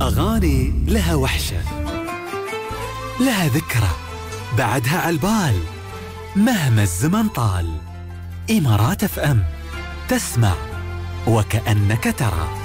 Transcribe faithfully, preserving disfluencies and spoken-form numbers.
أغاني لها وحشة، لها ذكرى بعدها عالبال مهما الزمن طال. إمارات اف ام، تسمع وكأنك ترى.